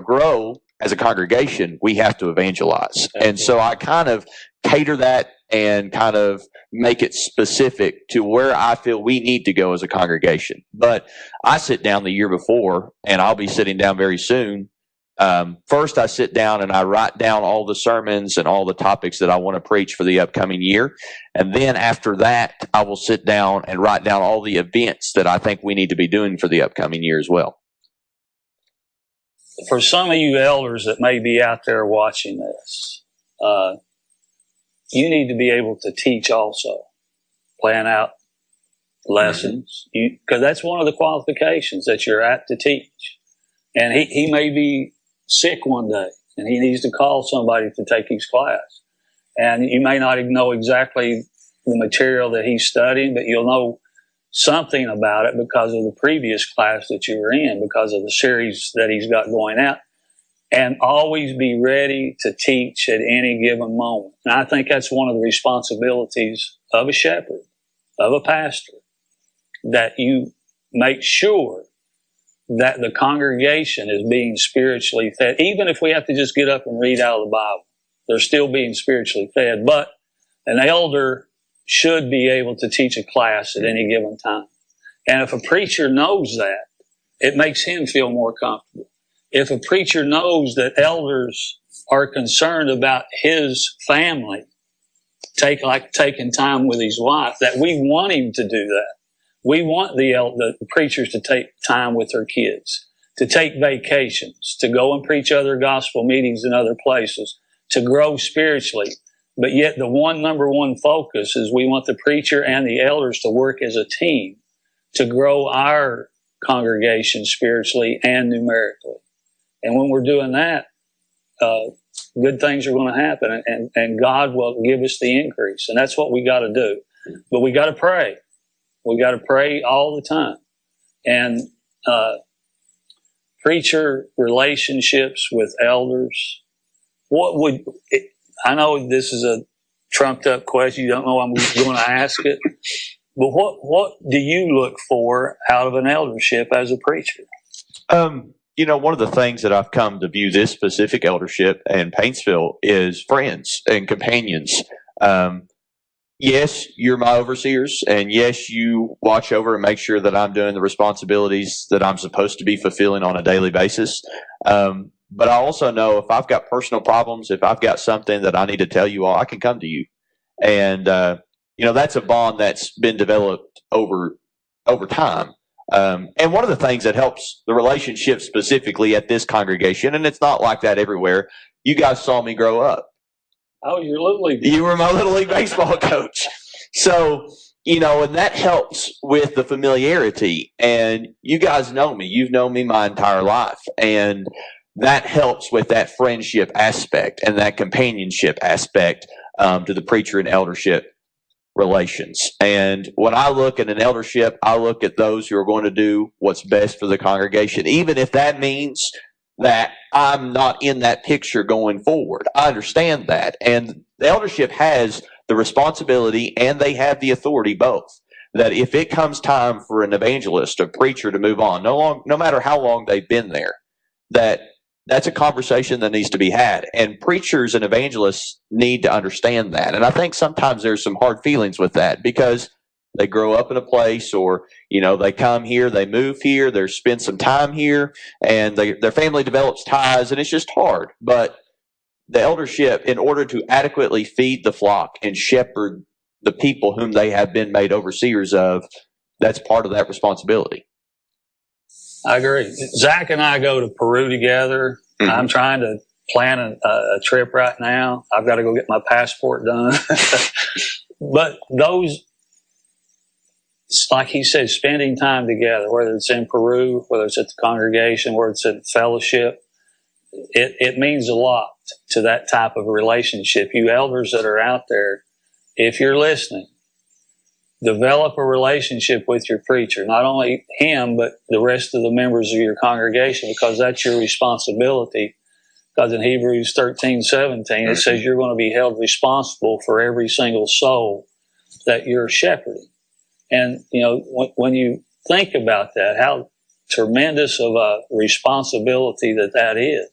grow as a congregation, we have to evangelize. And so I kind of cater that and kind of make it specific to where I feel we need to go as a congregation. But I sit down the year before, and I'll be sitting down very soon. First, I sit down and I write down all the sermons and all the topics that I want to preach for the upcoming year. And then after that, I will sit down and write down all the events that I think we need to be doing for the upcoming year as well. For some of you elders that may be out there watching this, you need to be able to teach also. Plan out lessons. Because that's one of the qualifications, that you're apt to teach. And he may be sick one day and he needs to call somebody to take his class. And you may not even know exactly the material that he's studying, but you'll know something about it because of the previous class that you were in, because of the series that he's got going out. And always be ready to teach at any given moment. And I think that's one of the responsibilities of a shepherd, of a pastor, that you make sure that the congregation is being spiritually fed. Even if we have to just get up and read out of the Bible, they're still being spiritually fed. But an elder should be able to teach a class at any given time. And if a preacher knows that, it makes him feel more comfortable. If a preacher knows that elders are concerned about his family, taking time with his wife, that we want him to do that. We want the preachers to take time with their kids, to take vacations, to go and preach other gospel meetings in other places, to grow spiritually. But yet the number one focus is we want the preacher and the elders to work as a team to grow our congregation spiritually and numerically. And when we're doing that, good things are going to happen, and God will give us the increase. And that's what we got to do. But we got to pray. We got to pray all the time. And preacher relationships with elders. I know this is a trumped up question. You don't know I'm going to ask it. But what do you look for out of an eldership as a preacher? One of the things that I've come to view this specific eldership in Paintsville is friends and companions. Yes, you're my overseers, and yes, you watch over and make sure that I'm doing the responsibilities that I'm supposed to be fulfilling on a daily basis. But I also know if I've got personal problems, if I've got something that I need to tell you all, I can come to you. And, that's a bond that's been developed over time. And one of the things that helps the relationship specifically at this congregation, and it's not like that everywhere, you guys saw me grow up. Oh, you're Little League. You were my Little League baseball coach. So, and that helps with the familiarity. And you guys know me. You've known me my entire life. And that helps with that friendship aspect and that companionship aspect to the preacher and eldership relations. And when I look at an eldership, I look at those who are going to do what's best for the congregation, even if that means that I'm not in that picture going forward. I understand that. And the eldership has the responsibility and they have the authority both. That if it comes time for an evangelist, a preacher to move on, no matter how long they've been there, that's a conversation that needs to be had. And preachers and evangelists need to understand that. And I think sometimes there's some hard feelings with that because they grow up in a place or, they come here, they move here, they spend some time here, and their family develops ties, and it's just hard. But the eldership, in order to adequately feed the flock and shepherd the people whom they have been made overseers of, that's part of that responsibility. I agree. Zach and I go to Peru together. Mm-hmm. I'm trying to plan a trip right now. I've got to go get my passport done. But those, like he said, spending time together, whether it's in Peru, whether it's at the congregation, whether it's at fellowship, it means a lot to that type of a relationship. You elders that are out there, if you're listening, develop a relationship with your preacher, not only him, but the rest of the members of your congregation, because that's your responsibility. Because in Hebrews 13:17, it says you're going to be held responsible for every single soul that you're shepherding. And, when you think about that, how tremendous of a responsibility that is.